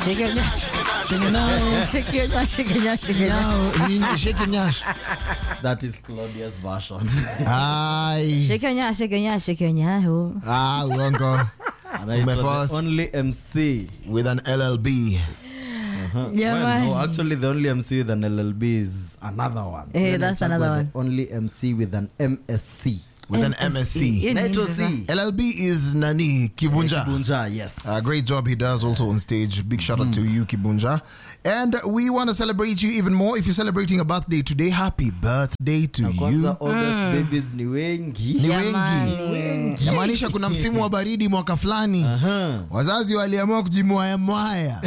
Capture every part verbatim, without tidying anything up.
Shake your nyash. Shake your nyash. Shake your nyash. Shake your nyash. Shake your nyash. Shake your nyash. That is Claudia's version. Aye. Shake your nyash. Shake your nyash. Shake your nyash. Ah, uongo. The only M C with an L L B. Uh-huh. Yeah, well, no, actually the only M C with an L L B is another one. Hey, that's another one. The only M C with an M S C. With an M S C. L L B is Nani Kibunja. Kibunja, yes. A great job he does also on stage. Big shout out mm. to you, Kibunja. And we want to celebrate you even more. If you're celebrating a birthday today, happy birthday to you. August mm. babies ni wengi. Ni wengi. Yamaanisha kuna msimu wa baridi mwaka fulani. Uh-huh. Wazazi waliamua kujimwaya mwaya.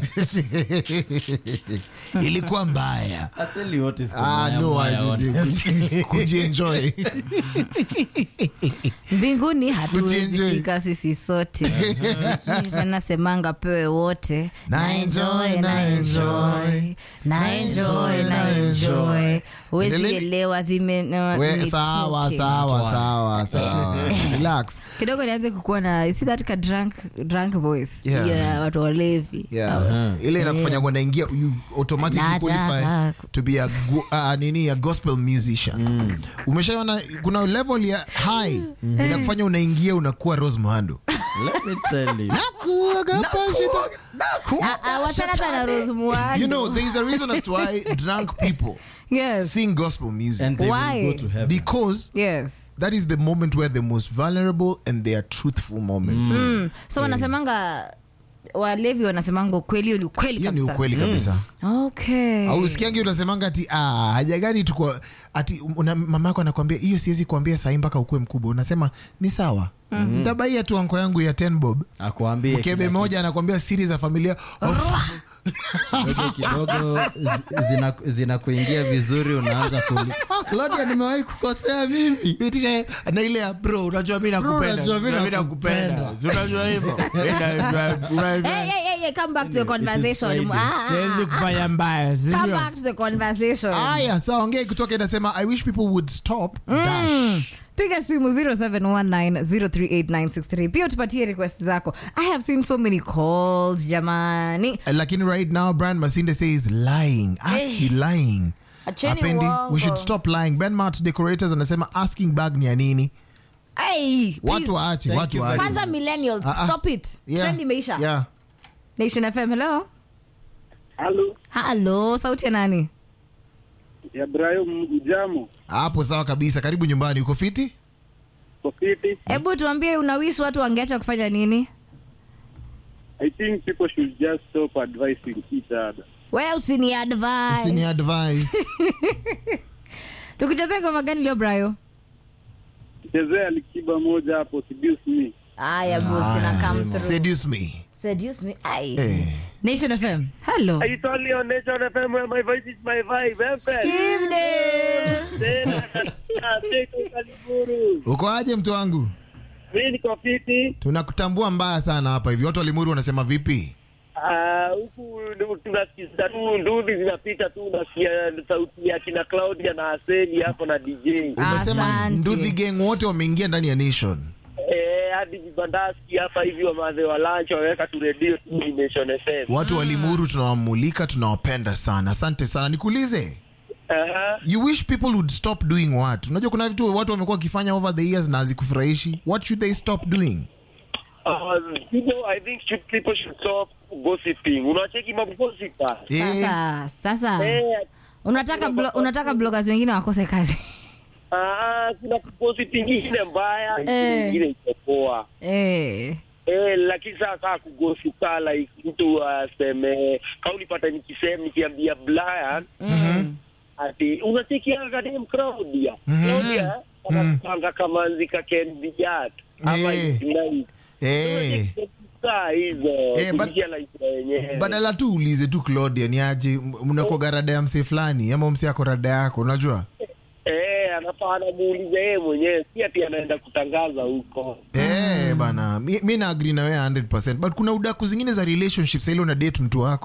Ilikuwa mbaya. Asili what is ah, no, kujienjoy. Mbinguni hatuwezi fika sisi sote. Nasemanga pewe wote. Na enjoy, na enjoy. Na enjoy, na enjoy. Wezi elewa zime we sawa sawa sawa sawa. Relax. Kidogo nianze kukuwa na you see that ka drunk drunk voice. Yeah, yeah watu walevi. Yeah. Uh-huh. Ile inakufanya kwenda ingia you automatically qualify to be a uh, nini a gospel musician. Mm. Umeshaona kuna level ya high mm. inakufanya unaingia unakuwa Rose Muhando. Let me tell you. Nakuogopa shita. Nakuogopa na Rose Muhando. You know there is a reason as to why drunk people yes. sing gospel music. And they why? will go to heaven. Because yes. that is the moment where the most vulnerable and they are truthful moment. Mm. Mm. So yeah. wanasemanga walevi wanasemanga ukweli ni ukweli kabisa. Ni ukweli kabisa. Mm. Okay. Au usikiangi unasemanga ati ah haja gani tuko ati mama yako anakuambia hiyo siwezi kuambia saa mpaka ukue mkubwa. Unasema ni sawa. Mm-hmm. Ndabaia tu anko yangu ya ten bob. Akwambie mkebe moja anakuambia siri za familia. Wewe kidogo zina zina kuingia vizuri unaanza kuli. Claudia nimewahi kukosea mimi. Na ile ya bro unajua mimi nakupenda. Unajua mimi nakupenda. Unajua hivyo. Hey hey hey come back to the conversation. Siwezi kufanya mbaya. Come back to the conversation. Aya, sawa ongea kutoka inasema I wish people would stop dash. Piga simu zero seven one nine zero three eight nine six three. Pia tupatie request zako. I have seen so many calls jamani. Lakini right now Brand Masinde says lying. Aki lying. Apendi, we should stop lying. Ben Mart Decorators anasema asking bag ni ya nini? Hey, watu waache, watu waache. Kwanza millennials, uh-uh. stop it. Yeah. Trend imeisha. Yeah. Nation F M, hello. Hello. Hello, sauti ya nani? Ya Ibrahim Mjamo. Hapo sawa kabisa. Karibu nyumbani. Uko fiti? Uko fiti. Hebu tuambie unawisi watu wangeacha kufanya nini? I think people should just stop advising each other. Wewe usini advise. Usini advise. Tukuchezea ngoma gani leo Brayo? Chezea Alikiba moja hapo Seduce Me. Aya boss na come through. Seduce Me. Seduce Me. Ai. Hey. Nation F M. Hello. I told you on Nation F M where my voice is my vibe. Skip it. Uko aje mtu wangu? Mimi niko fiti. Tunakutambua mbaya sana hapa hivi. Watu wa Limuru wanasema vipi? Ah, huku tunasikiza tu nduthi zinapita tu nasikia sauti ya kina Claudia na Aseli hapo na D J. Umesema nduthi gang wote wameingia ndani ya Nation. Eh, hadi vibandaski hapa hivi wa madhe wa lunch waweka tu radio tu Nation F M. Watu wa Limuru tunawamulika, tunawapenda sana. Asante sana. Nikuulize. Uh-huh. You wish people would stop doing what? Unajua kuna vitu watu wamekuwa wakifanya over the years na hazikufurahishi. What should they stop doing? Um, you know, I think should, people should stop gossiping. Unacheki mambo gossipa. Sasa, sasa. Eh, unataka blo, unataka bloggers wengine wakose kazi. Ah, kuna gossiping ingine mbaya, ingine iko poa. Eh. Eh, lakini sasa kugosika like mtu aseme, kama unipata nikisema nikiambia Brian, mhm. Ati unacheki anga dem Claudia. Claudia anapanga kama nzika Ken Vijat. Ama hivi. Eh. Eh, badala tu ulize tu Claudia ni aje mnako garada ya mse fulani ama mse yako rada yako unajua? Eh, anafaa anamuuliza yeye mwenyewe, si ati anaenda kutangaza huko. Eh, mm. bana, mimi na agree na wewe one hundred percent. But kuna udaku zingine za relationships ile una date mtu wako.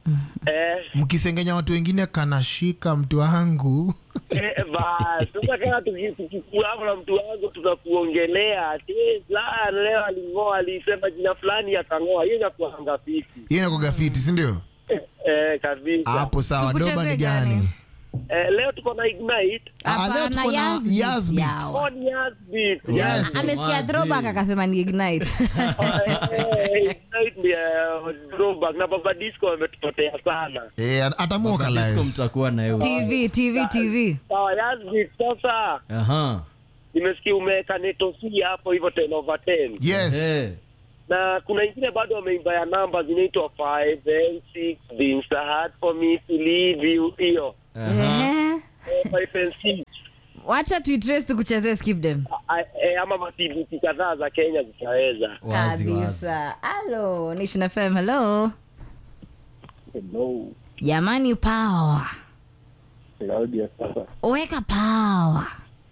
Eh, Mkisengenya watu wengine kanashika mtu wangu. eh, basi sasa kama tukikua hapo na mtu wangu tunakuongelea ati la leo alingoa alisema jina fulani atangoa, hiyo inakuanga fiti. Hiyo inakuwa fiti, si ndio? Eh, kabisa. Hapo sawa. Tukucheze Doba ni gani? gani? Eh, leo tuko na Ignite. Ah, leo Hapana, tuko na Yazbit Yazbit. yao. On Yazbit. Yes. Amesikia throwback akasema ni Ignite. Eh, Ignite ni uh, throwback na Baba Disco ametupotea sana. Eh, atamuoka Disco live. mtakuwa na hiyo. T V, T V, T V. Sawa, Yazbit sasa. Aha. Nimesikia umeweka Neto C hapo hivyo ten over ten. Yes. Eh. Na kuna ingine bado wameimba ya namba zinaitwa five and six, being so hard for me to leave you, hiyo. Aha. Eh. Eh, five and six. Wacha tuitrace tukuchezee skip them. A- eh, ama matibiti kadhaa za Kenya zitaweza. Wazi wazi. Kabisa. Hello, Nation F M. Hello. Hello. Jamani power. Claudia sasa. Weka power.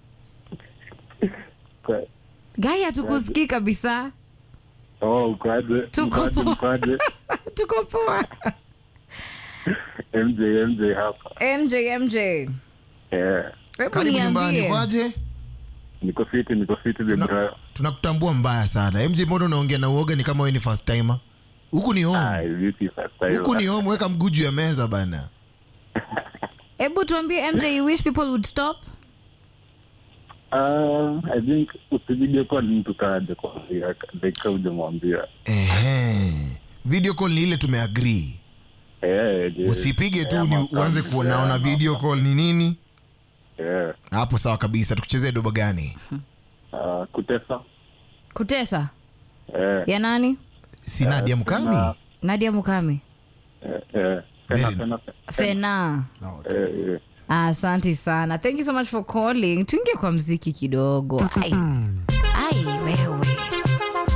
Kwa Guy hatukusikii kabisa. oh, kwaje? Tuko poa. Kwaje? Tuko poa. M J M J hapa. M J M J. Eh. Hebu Karibu nyumbani niambie. kwaje? Niko fiti, niko fiti Tuna- bro. Tunakutambua mbaya sana. M J mbona unaongea na uoga ni kama wewe ni first timer? Huku ni home. Ah, vipi sasa? Huku ni home, weka mguu juu ya meza bana. Hebu tuambie M J, you wish people would stop? Uh, I think usipige call mtu kaje kwa dakika hujamwambia. Ehe. Video call ni ile tumeagree. Eh, je. Usipige tu Eh, ni ama uanze kama- kuonaona eh, video call ni nini? Eh. Hapo sawa kabisa. Tukuchezee doba gani? Uh, kutesa. Kutesa? Eh. Ya nani? Si Nadia Mukami? Fena. Nadia Mukami. Eh, eh. Very Fena, nice. fena, Fena. eh, eh. Asante sana. Thank you so much for calling. Tuingie kwa mziki kidogo. Ai.